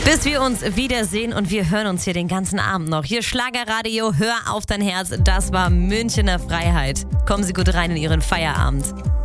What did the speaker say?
Bis wir uns wiedersehen und wir hören uns hier den ganzen Abend noch. Hier Schlagerradio, hör auf dein Herz. Das war Münchener Freiheit. Kommen Sie gut rein in Ihren Feierabend.